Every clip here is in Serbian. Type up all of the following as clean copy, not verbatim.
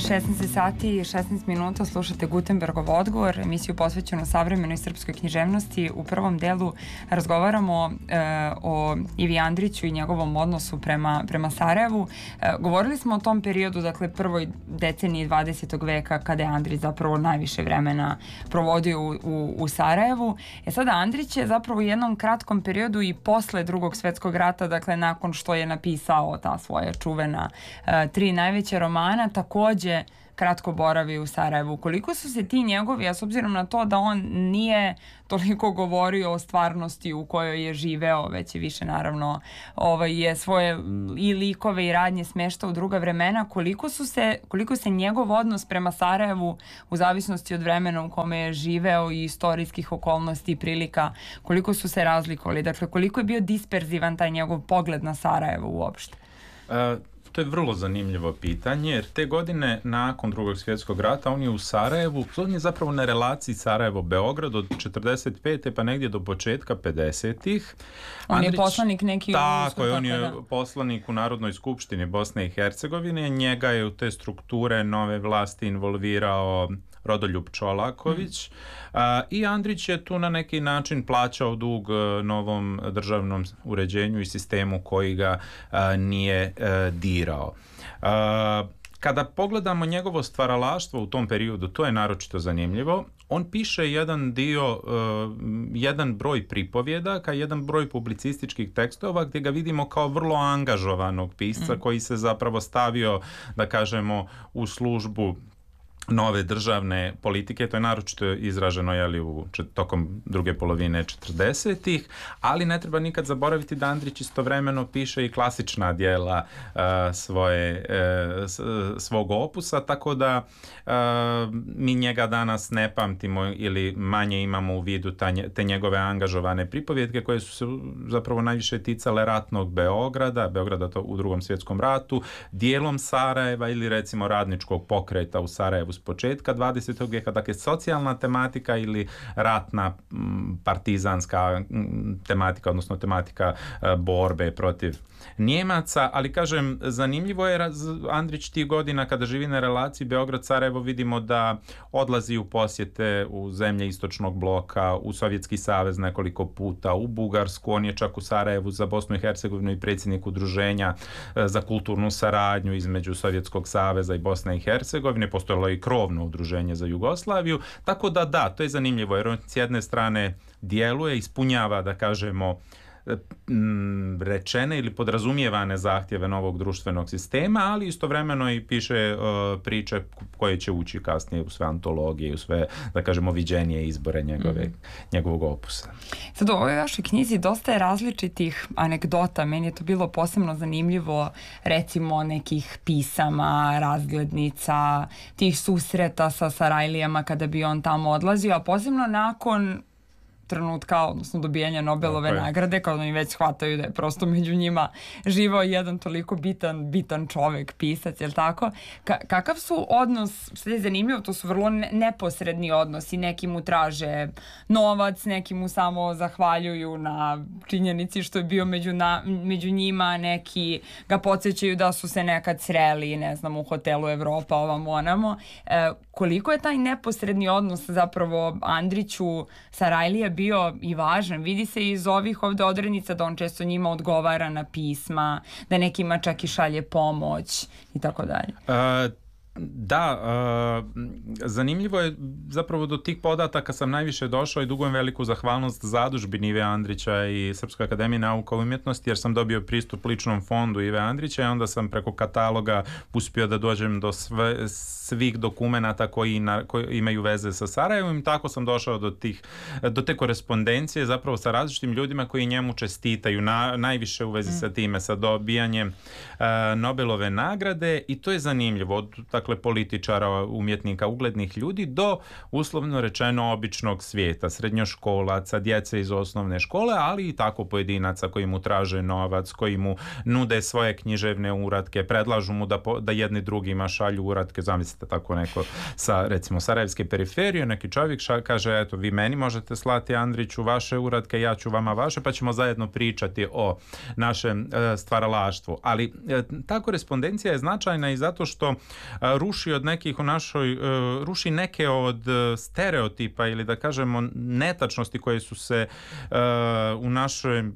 16 sati i 16 minuta slušate Gutenbergov odgovor, emisiju posvećenu savremenoj srpskoj književnosti. U prvom delu razgovaramo o Ivi Andriću i njegovom odnosu prema Sarajevu. Govorili smo o tom periodu, dakle prvoj deceniji 20. veka, kada je Andrić zapravo najviše vremena provodio u Sarajevu. Sada Andrić je zapravo u jednom kratkom periodu i posle Drugog svjetskog rata, dakle nakon što je napisao ta svoja čuvena 3 najveća romana, takođe kratko boravi u Sarajevu. Koliko su se ti njegovi, a s obzirom na to da on nije toliko govorio o stvarnosti u kojoj je živeo, već je više naravno je svoje i likove i radnje smeštao u druga vremena, koliko se njegov odnos prema Sarajevu, u zavisnosti od vremena u kome je živeo i istorijskih okolnosti i prilika, koliko su se razlikovali? Dakle, koliko je bio disperzivan taj njegov pogled na Sarajevo uopšte? To je vrlo zanimljivo pitanje, jer te godine nakon Drugog svjetskog rata on je u Sarajevu, on je zapravo na relaciji Sarajevo-Beograd od 45. pa negdje do početka 50-ih. On je poslanik neki... Tako je, on je poslanik u Narodnoj skupštini Bosne i Hercegovine, njega je u te strukture nove vlasti involvirao Rodoljub Čolaković i Andrić je tu na neki način plaćao dug novom državnom uređenju i sistemu koji ga nije dirao. Kada pogledamo njegovo stvaralaštvo u tom periodu, to je naročito zanimljivo. On piše jedan broj pripovjedaka, jedan broj publicističkih tekstova gdje ga vidimo kao vrlo angažovanog pisca koji se zapravo stavio, da kažemo, u službu nove državne politike. To je naročito izraženo tokom druge polovine 40-ih, ali ne treba nikad zaboraviti da Andrić istovremeno piše i klasična djela svog opusa, tako da mi njega danas ne pamtimo ili manje imamo u vidu te njegove angažovane pripovjetke koje su se zapravo najviše ticale ratnog Beograda to u Drugom svjetskom ratu, dijelom Sarajeva ili recimo radničkog pokreta u Sarajevu s početka 20. vijeka, dakle socijalna tematika ili ratna partizanska tematika, odnosno tematika borbe protiv Njemaca, ali kažem, zanimljivo je Andrić tih godina kada živi na relaciji Beograd-Sarajevo, vidimo da odlazi u posjete u zemlje istočnog bloka, u Sovjetski savez nekoliko puta, u Bugarsku, on je čak u Sarajevu za Bosnu i Hercegovinu i predsjednik udruženja za kulturnu saradnju između Sovjetskog saveza i Bosne i Hercegovine, postojalo je i krovno udruženje za Jugoslaviju, tako da, to je zanimljivo jer on s jedne strane djeluje, ispunjava, da kažemo, rečene ili podrazumijevane zahtjeve novog društvenog sistema, ali istovremeno i piše priče koje će ući kasnije u sve antologije, u sve, da kažemo, viđenije izbore njegovog opusa. Sad u ovoj vašoj knjizi dosta je različitih anegdota, meni je to bilo posebno zanimljivo, recimo nekih pisama, razglednica, tih susreta sa Sarajlijama kada bi on tamo odlazio, a posebno nakon trenutka, odnosno dobijanja Nobelove nagrade, kada oni već shvataju da je prosto među njima živao jedan toliko bitan čovek, pisac, jel tako? Kakav su odnos, što je zanimljivo, to su vrlo neposredni odnosi, neki mu traže novac, neki mu samo zahvaljuju na činjenici što je bio među njima, neki ga podsjećaju da su se nekad sreli, ne znam, u hotelu Evropa, ovamo onamo. Koliko je taj neposredni odnos zapravo Andriću Sarajlija bio i važan? Vidi se iz ovih ovdje odrednica da on često njima odgovara na pisma, da nekima čak i šalje pomoć i tako dalje. Da, zanimljivo je zapravo do tih podataka sam najviše došao i dugujem veliku zahvalnost zadužbini Ive Andrića i Srpskoj akademiji nauka i umjetnosti jer sam dobio pristup ličnom fondu Ive Andrića i onda sam preko kataloga uspio da dođem do svih dokumenata koji imaju veze sa Sarajevom i tako sam došao do te korespondencije zapravo sa različitim ljudima koji njemu čestitaju najviše u vezi sa time, sa dobijanjem Nobelove nagrade i to je zanimljivo od dakle političara, umjetnika, uglednih ljudi do uslovno rečeno običnog svijeta, srednjoškolaca, djece iz osnovne škole, ali i tako pojedinaca koji mu traže novac, koji mu nude svoje književne uratke, predlažu mu da jedni drugima šalju uratke, zamislite tako neko sa recimo sarajevske periferije, neki čovjek kaže eto vi meni možete slati Andriću vaše uratke, ja ću vama vaše, pa ćemo zajedno pričati o našem stvaralaštvu. Ali ta korespondencija je značajna i zato što ruši od nekih ruši neke od stereotipa ili da kažemo netačnosti koje su se u našoj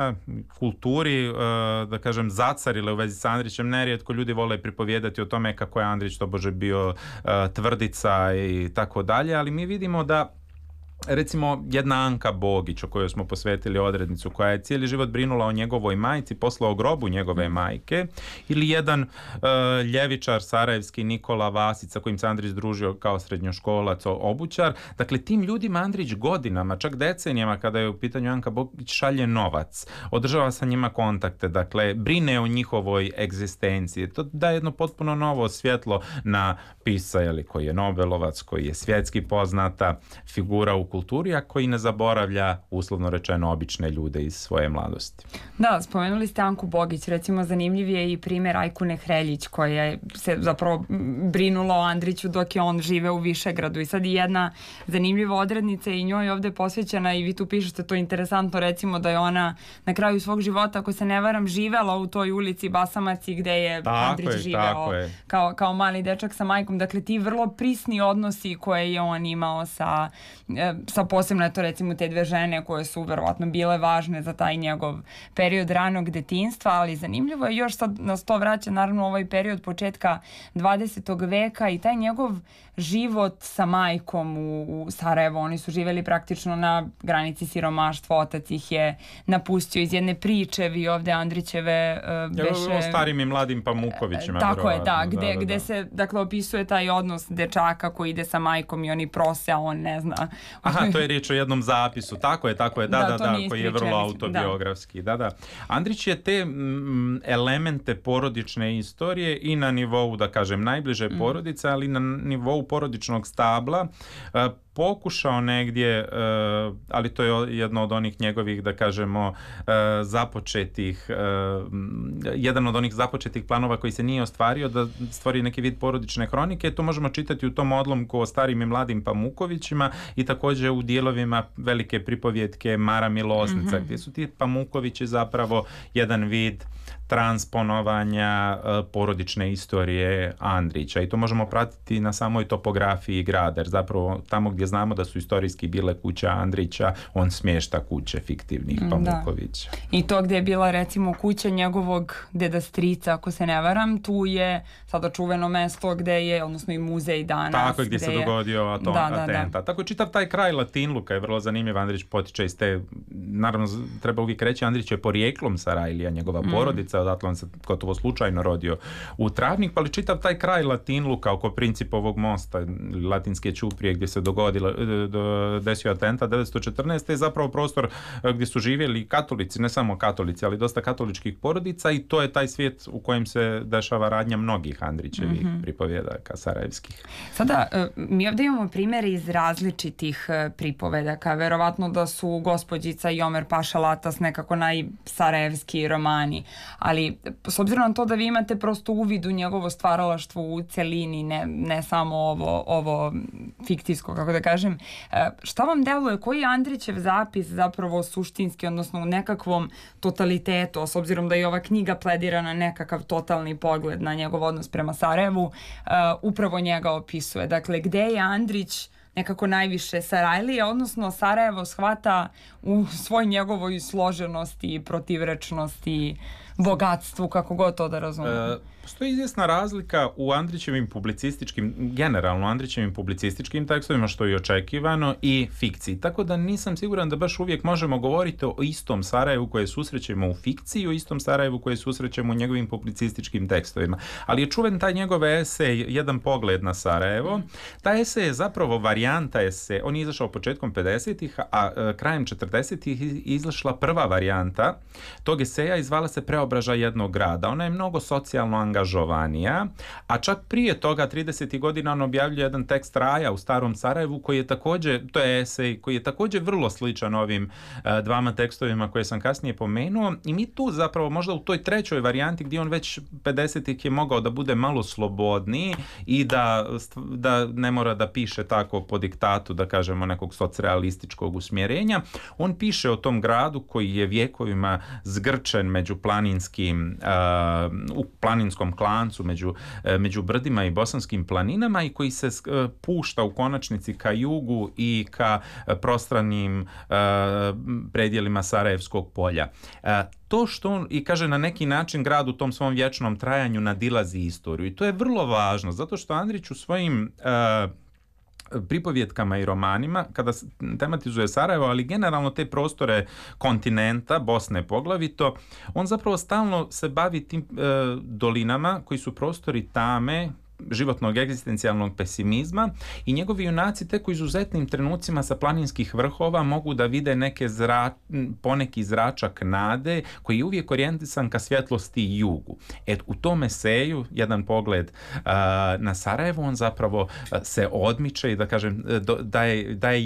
kulturi, da kažem, zacarile u vezi sa Andrićem. Nerijetko ljudi vole pripovijedati o tome kako je Andrić tobože bio tvrdica i tako dalje, ali mi vidimo da recimo jedna Anka Bogić o kojoj smo posvetili odrednicu, koja je cijeli život brinula o njegovoj majci, posle o grobu njegove majke, ili jedan ljevičar sarajevski Nikola Vasić sa kojim se Andrić družio kao srednjoškolac, obućar. Dakle, tim ljudima Andrić godinama, čak decenijama, kada je u pitanju Anka Bogić, šalje novac, održava sa njima kontakte, dakle, brine o njihovoj egzistenciji. To daje jedno potpuno novo svjetlo na pisca, koji je Nobelovac, koji je svjetski poznata figura u kulturi, a koji ne zaboravlja, uslovno rečeno, obične ljude iz svoje mladosti. Da, spomenuli ste Anku Bogić, recimo zanimljiv je i primjer Ajkune Hreljić, koja se zapravo brinula o Andriću dok je on žive u Višegradu. I sad i jedna zanimljiva odrednica i njoj je ovde posvećena, i vi tu pišete to interesantno, recimo da je ona na kraju svog života, ako se ne varam, živela u toj ulici Basamaci gde je Andrić živeo kao mali dečak sa majkom. Dakle, ti vrlo prisni odnosi koje je on imao sa posebno, eto, recimo te dve žene koje su verovatno bile važne za taj njegov period ranog detinjstva, ali zanimljivo je, još sad nas to vraća naravno u ovaj period početka 20. veka i taj njegov život sa majkom u Sarajevu. Oni su živjeli praktično na granici siromaštva, otac ih je napustio. Iz jedne priče vi ovde Andrićeve beše... O starim i mladim Pamukovićima. Tako je, da, gde se, dakle, opisuje taj odnos dečaka koji ide sa majkom i oni prose, a on ne zna. Aha, to je riječ o jednom zapisu. Tako je, da, koji je vrlo autobiografski. Da. Andrić je te elemente porodične istorije i na nivou, da kažem, najbliže porodice, ali na nivou porodičnog stabla pokušao negdje, ali to je jedno od onih njegovih, da kažemo, jedan od onih započetih planova koji se nije ostvario, da stvori neki vid porodične hronike. To možemo čitati u tom odlomku o starim i mladim Pamukovićima i također u dijelovima velike pripovjetke Mara Milosnica, gdje su ti Pamukovići zapravo jedan vid transponovanja porodične istorije Andrića, i to možemo pratiti na samoj topografiji grada, jer zapravo tamo gdje znamo da su istorijski bile kuće Andrića, on smješta kuće fiktivnih Pamukovića. I to gdje je bila recimo kuća njegovog deda strica, ako se ne varam, tu je sada čuveno mesto gdje je, odnosno i muzej danas. Tako, gdje se dogodio atentat. Tako čitav taj kraj Latinluka je vrlo zanimljiv. Andrić potiče iz te, naravno treba uvijek reći, Andrić je porijeklom Sarajlija, njegova porodica, odatle on se gotovo slučajno rodio u Travnik, ali čitav taj kraj Latinluka oko Principovog mosta, Latinske ćuprije, gdje se desio atentat 1914. je zapravo prostor gdje su živjeli katolici, ne samo katolici, ali dosta katoličkih porodica, i to je taj svijet u kojem se dešava radnja mnogih Andrićevih pripovjedaka sarajevskih. Sada, mi ovdje imamo primjere iz različitih pripovedaka. Verovatno da su Gospođica i Omer Paša Latas nekako najsarajevski romani, ali s obzirom na to da vi imate prosto uvid u njegovo stvaralaštvo u celini, ne samo ovo fiktivsko, kako da kažem, šta vam deluje, koji je Andrićev zapis zapravo suštinski, odnosno u nekakvom totalitetu, s obzirom da je ova knjiga pledira na nekakav totalni pogled na njegov odnos prema Sarajevu, upravo njega opisuje. Dakle, gde je Andrić nekako najviše Sarajlija, odnosno Sarajevo shvata u svoj njegovoj složenosti, protivrečnosti, bogatstvu, kako god to da razumemo. Postoji izvjesna razlika u Andrićevim publicističkim, generalno Andrićevim publicističkim tekstovima, što je očekivano, i fikciji. Tako da nisam siguran da baš uvijek možemo govoriti o istom Sarajevu koje susrećemo u fikciji, o istom Sarajevu koje susrećemo u njegovim publicističkim tekstovima. Ali je čuven taj njegov esej Jedan pogled na Sarajevo. Taj esej je zapravo varijanta esej. On je izašao početkom 50-ih, a krajem 40-ih izašla prva varijanta tog eseja i zvala se Preobražaj jednog grada. Ona je mnogo socijalno angažovanija, a čak prije toga 30. godina on objavljuje jedan tekst Raja u Starom Sarajevu, koji je također, to je esej koji je također vrlo sličan ovim dvama tekstovima koje sam kasnije pomenuo, i mi tu zapravo možda u toj trećoj varijanti gdje on već 50-ih je mogao da bude malo slobodniji i da ne mora da piše tako po diktatu, da kažemo, nekog socrealističkog usmjerenja. On piše o tom gradu koji je vjekovima zgrčen među planinskim u planinskom klancu među brdima i bosanskim planinama i koji se pušta u konačnici ka jugu i ka prostranim predjelima Sarajevskog polja. To što on, i kaže, na neki način grad u tom svom vječnom trajanju nadilazi istoriju. I to je vrlo važno, zato što Andrić u svojim pripovjetkama i romanima, kada tematizuje Sarajevo, ali generalno te prostore kontinenta, Bosne poglavito, on zapravo stalno se bavi tim dolinama koji su prostori tame, životnog egzistencijalnog pesimizma i njegovi junaci tek u izuzetnim trenucima sa planinskih vrhova mogu da vide poneki zračak nade koji je uvijek orijentisan ka svjetlosti i jugu. U tom eseju, jedan pogled na Sarajevo, on zapravo se odmiče i da kažem daje